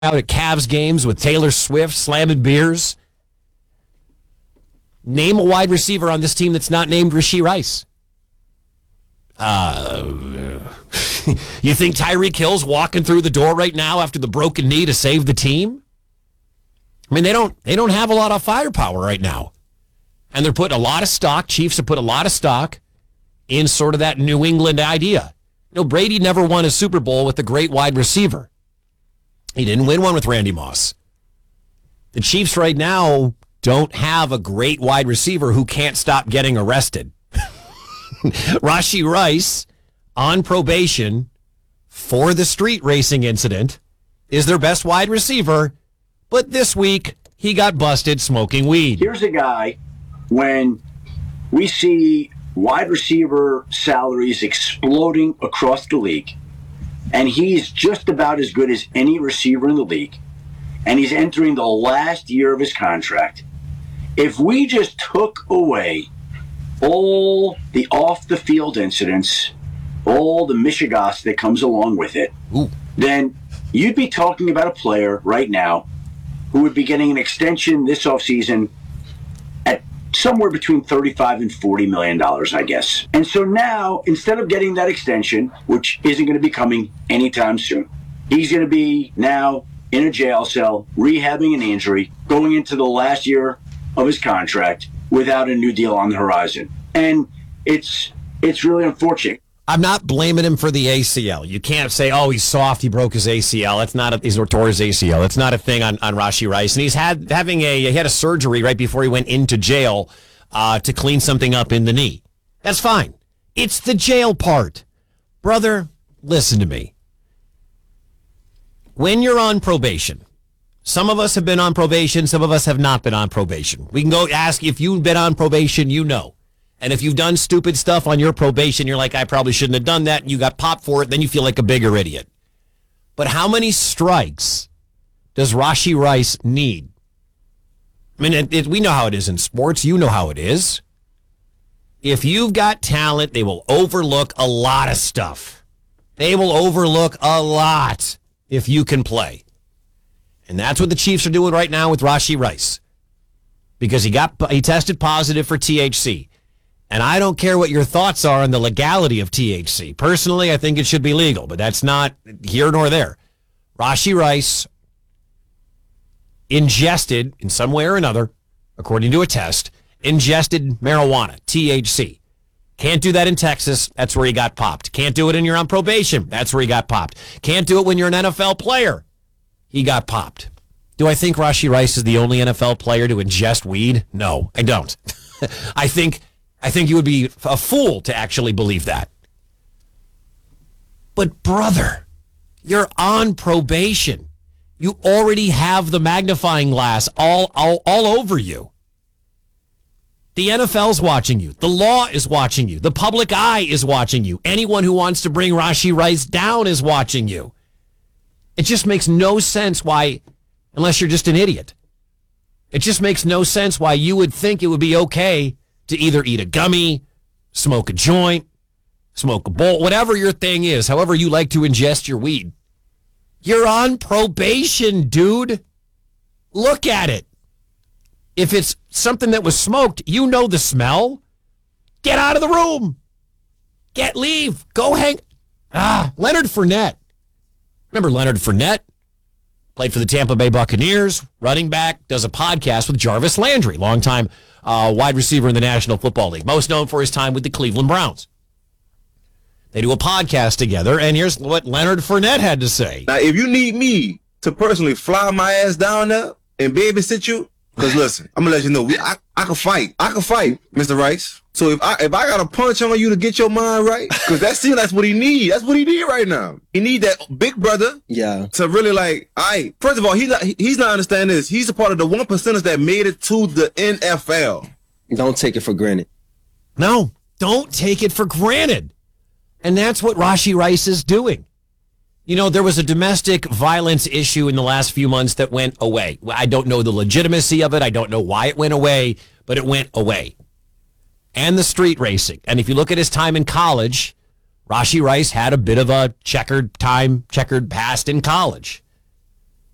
out at Cavs games with Taylor Swift slamming beers. Name a wide receiver on this team that's not named Rashee Rice. You think Tyreek Hill's walking through the door right now after the broken knee to save the team? I mean, they don't have a lot of firepower right now. And they're putting a lot of stock, Chiefs have put a lot of stock in sort of that New England idea. You know, Brady never won a Super Bowl with a great wide receiver. He didn't win one with Randy Moss. The Chiefs right now don't have a great wide receiver who can't stop getting arrested. Rashee Rice, on probation for the street racing incident, is their best wide receiver, but this week he got busted smoking weed. Here's a guy, when we see wide receiver salaries exploding across the league, and he's just about as good as any receiver in the league, and he's entering the last year of his contract. If we just took away all the off-the-field incidents, all the mishigas that comes along with it, then you'd be talking about a player right now who would be getting an extension this offseason at somewhere between $35 and $40 million, I guess. And so now, instead of getting that extension, which isn't going to be coming anytime soon, he's going to be now in a jail cell, rehabbing an injury, going into the last year of his contract without a new deal on the horizon. And it's really unfortunate. I'm not blaming him for the ACL. You can't say, oh, he's soft, he broke his ACL. He's tore his ACL. It's not a thing on Rashee Rice. And he had a surgery right before he went into jail to clean something up in the knee. That's fine. It's the jail part. Brother, listen to me. When you're on probation, some of us have been on probation, some of us have not been on probation. We can go ask if you've been on probation, you know. And if you've done stupid stuff on your probation, you're like, I probably shouldn't have done that, and you got popped for it, then you feel like a bigger idiot. But how many strikes does Rashee Rice need? I mean, we know how it is in sports. You know how it is. If you've got talent, they will overlook a lot of stuff. They will overlook a lot if you can play. And that's what the Chiefs are doing right now with Rashee Rice. Because he tested positive for THC. And I don't care what your thoughts are on the legality of THC. Personally, I think it should be legal, but that's not here nor there. Rashee Rice ingested, in some way or another, according to a test, ingested marijuana, THC. Can't do that in Texas. That's where he got popped. Can't do it when you're on probation. That's where he got popped. Can't do it when you're an NFL player. He got popped. Do I think Rashee Rice is the only NFL player to ingest weed? No, I don't. I think you would be a fool to actually believe that. But brother, you're on probation. You already have the magnifying glass all over you. The NFL's watching you. The law is watching you. The public eye is watching you. Anyone who wants to bring Rashee Rice down is watching you. It just makes no sense why, unless you're just an idiot. It just makes no sense why you would think it would be okay to either eat a gummy, smoke a joint, smoke a bowl, whatever your thing is, however you like to ingest your weed. You're on probation, dude. Look at it. If it's something that was smoked, you know the smell. Get out of the room. Leave. Go hang. Leonard Fournette. Remember Leonard Fournette? Played for the Tampa Bay Buccaneers, running back, does a podcast with Jarvis Landry, longtime wide receiver in the National Football League, most known for his time with the Cleveland Browns. They do a podcast together, and here's what Leonard Fournette had to say. Now, if you need me to personally fly my ass down there and babysit you, because listen, I'm going to let you know, I can fight. I can fight, Mr. Rice. So if I got to punch on you to get your mind right, because that's what he need. That's what he need right now. He need that big brother to really first of all, he's not understanding this. He's a part of the 1%ers that made it to the NFL. Don't take it for granted. No, don't take it for granted. And that's what Rashee Rice is doing. You know, there was a domestic violence issue in the last few months that went away. I don't know the legitimacy of it. I don't know why it went away, but it went away. And the street racing. And if you look at his time in college, Rashee Rice had a bit of a checkered past in college.